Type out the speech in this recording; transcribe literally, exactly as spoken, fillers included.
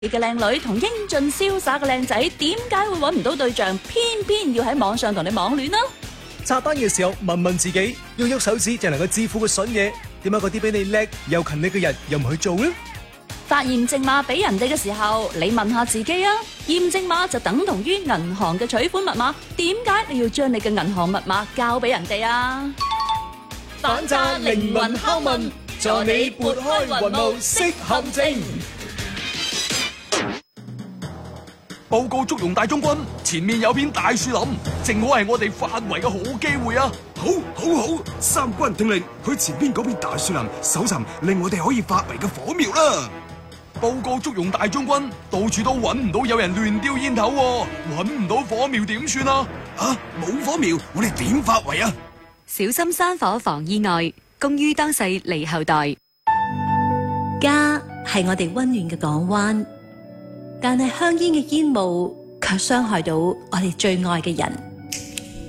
嘅靚女同英俊瀟灑嘅靚仔，點解會揾唔到對象，偏偏要喺網上同你網戀啊？ 刷單嘅時候問問自己，用喐手指就能夠致富嘅筍嘢，點解嗰啲比你叻又勤力嘅人又唔去做呢？ 發驗證碼俾人哋嘅時候，你問下自己啊，驗證碼就等同於銀行嘅取款密碼，點解你要將你嘅銀行密碼交俾人哋啊？ 反詐靈魂拷問，助你撥開雲霧識陷阱。 報告祝融大將軍，前面有片大樹林，正好係我哋發圍嘅好機會啊！ 好，好，好，三軍聽令，去前邊嗰片大樹林搜尋令我哋可以發圍嘅火苗啦！ 報告祝融大將軍，到處都揾唔到有人亂丟煙頭喎，揾唔到火苗點算啊？ 啊，冇火苗，我哋點發圍啊？ 小心山火防意外，公於當世利後代。 家係我哋溫暖嘅港灣，但係香煙嘅煙霧卻傷害到我哋最愛嘅人。